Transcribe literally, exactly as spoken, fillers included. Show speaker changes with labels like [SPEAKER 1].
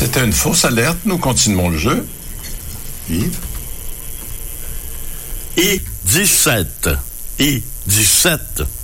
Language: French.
[SPEAKER 1] C'était une fausse alerte. Nous continuons le jeu. Yves?
[SPEAKER 2] I dix-sept. I dix-sept.